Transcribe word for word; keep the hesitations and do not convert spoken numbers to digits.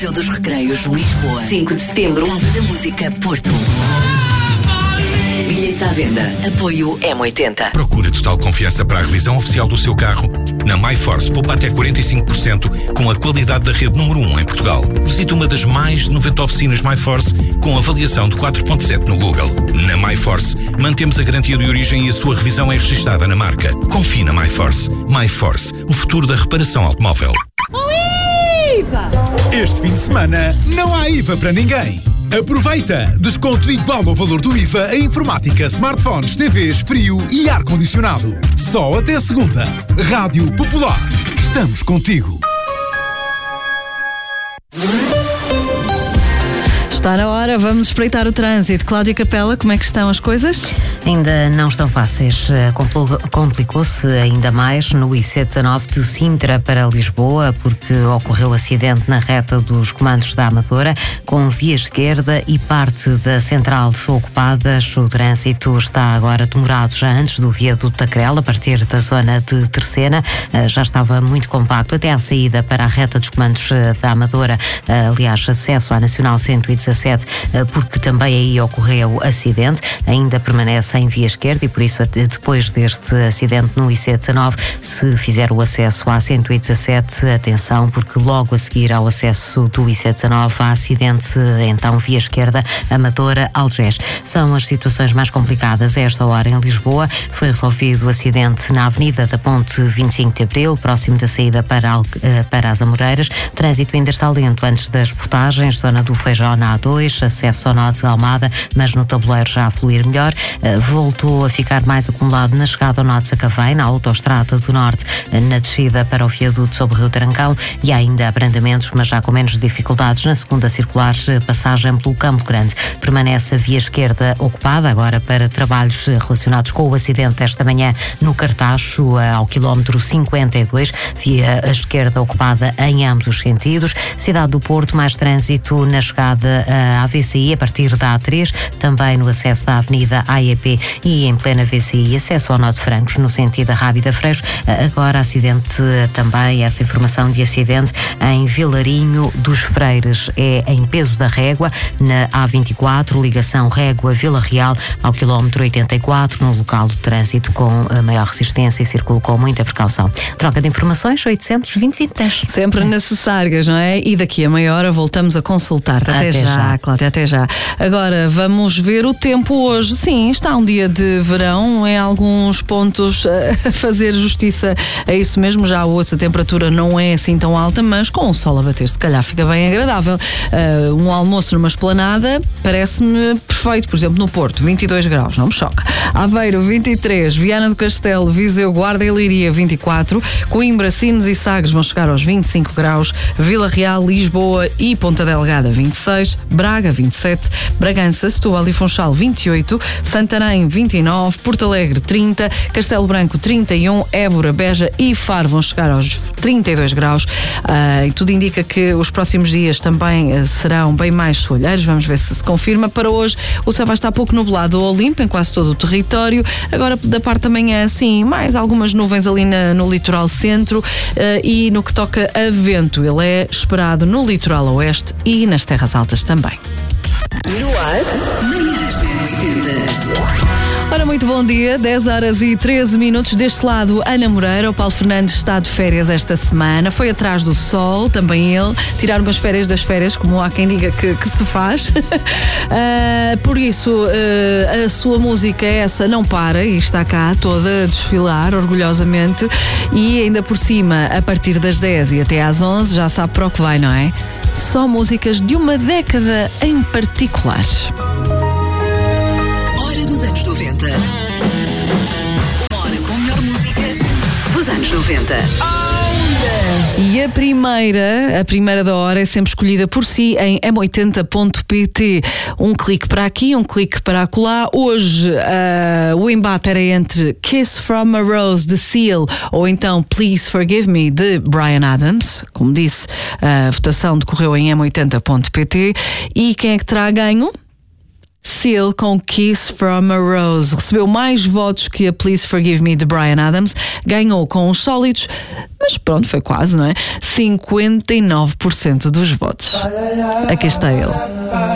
Museu dos Recreios, Lisboa. cinco de setembro, Casa da Música, Porto. Bilhetes à venda. Apoio M oitenta. Procura total confiança para a revisão oficial do seu carro. Na MyForce, poupa até quarenta e cinco por cento com a qualidade da rede número um em Portugal. Visite uma das mais de noventa oficinas MyForce com avaliação de quatro ponto sete no Google. Na MyForce, mantemos a garantia de origem e a sua revisão é registada na marca. Confie na MyForce. MyForce, o futuro da reparação automóvel. I V A! Este fim de semana não há I V A para ninguém. Aproveita! Desconto igual ao valor do I V A em informática, smartphones, T Vs, frio e ar-condicionado. Só até segunda. Rádio Popular. Estamos contigo. Está na hora, vamos espreitar o trânsito. Cláudia Capela, como é que estão as coisas? Ainda não estão fáceis. Complicou-se ainda mais no I C dezanove de Sintra para Lisboa, porque ocorreu acidente na reta dos comandos da Amadora, com via esquerda e parte da central ocupadas. O trânsito está agora demorado já antes do viaduto da Crel, a partir da zona de Terceira. Já estava muito compacto até à saída para a reta dos comandos da Amadora, aliás, acesso à Nacional cento e dezassete, porque também aí ocorreu acidente. Ainda permanece em via esquerda e por isso depois deste acidente no I C dezanove, se fizer o acesso à cento e dezassete, atenção, porque logo a seguir ao acesso do I C dezanove há acidente, então via esquerda, Amadora, Algés. São as situações mais complicadas a esta hora em Lisboa. Foi resolvido o acidente na Avenida da Ponte vinte e cinco de Abril, próximo da saída para, para as Amoreiras. O trânsito ainda está lento antes das portagens, zona do Feijó na A dois, acesso ao nó de Almada, mas no tabuleiro já a fluir melhor. Voltou a ficar mais acumulado na chegada ao nó de Sacavém, na autoestrada do Norte, na descida para o viaduto sobre o Rio Trancão, e há ainda abrandamentos, mas já com menos dificuldades na segunda circular, passagem pelo Campo Grande. Permanece a via esquerda ocupada agora para trabalhos relacionados com o acidente desta manhã no Cartacho, ao quilómetro cinquenta e dois, via a esquerda ocupada em ambos os sentidos. Cidade do Porto, mais trânsito na chegada à V C I a partir da A três, também no acesso da Avenida A E P e em plena V C I, acesso ao nó de Francos, no sentido da Rábida Freixo. Agora acidente também, essa informação de acidente em Vilarinho dos Freires, é em Peso da Régua, na A vinte e quatro, ligação Régua-Vila Real, ao quilómetro oitenta e quatro, no local do trânsito com a maior resistência e circulo com muita precaução. Troca de informações, oitocentos, vinte, vinte, dez. Sempre necessárias, não é? E daqui a meia hora voltamos a consultar-te. Até, até já, já, Cláudia, até já. Agora vamos ver o tempo hoje. Sim, está um dia de verão, em alguns pontos a fazer justiça a isso mesmo. Já hoje a temperatura não é assim tão alta, mas com o sol a bater, se calhar fica bem agradável. Uh, um almoço numa esplanada parece-me perfeito. Por exemplo, no Porto, vinte e dois graus, não me choca. Aveiro, vinte e três, Viana do Castelo, Viseu, Guarda e Leiria, vinte e quatro, Coimbra, Sines e Sagres vão chegar aos vinte e cinco graus, Vila Real, Lisboa e Ponta Delgada, vinte e seis, Braga, vinte e sete, Bragança, Setúbal e Funchal, vinte e oito, Santarém, vinte e nove, Porto Alegre, trinta, Castelo Branco, trinta e um, Évora, Beja e Faro vão chegar aos trinta e dois graus. Uh, e tudo indica que os próximos dias também uh, serão bem mais soalheiros. Vamos ver se se confirma. Para hoje, o céu vai estar pouco nublado ou limpo em quase todo o território. Agora, da parte da manhã, sim, mais algumas nuvens ali na, no litoral centro, uh, e no que toca a vento, ele é esperado no litoral oeste e nas terras altas também. No ar, manhãs da oitenta. Ora, muito bom dia, dez horas e treze minutos. Deste lado, Ana Moreira. O Paulo Fernandes está de férias esta semana. Foi atrás do sol, também ele. Tirar umas férias das férias, como há quem diga que, que se faz. uh, por isso, uh, a sua música, essa, não para e está cá toda a desfilar orgulhosamente. E ainda por cima, a partir das dez e até às onze, já sabe para o que vai, não é? Só músicas de uma década em particular. Anos noventa. Uma hora com a melhor música dos anos noventa. E a primeira, a primeira da hora é sempre escolhida por si em m oitenta ponto pt. Um clique para aqui, um clique para acolá. Hoje uh, o embate era entre Kiss from a Rose de Seal ou então Please Forgive Me de Bryan Adams. Como disse, a votação decorreu em m oitenta ponto pt. E quem é que terá ganho? Seal com Kiss from a Rose. Recebeu mais votos que a Please Forgive Me de Bryan Adams. Ganhou com os sólidos, mas pronto, foi quase, não é? cinquenta e nove por cento dos votos. Aqui está ele.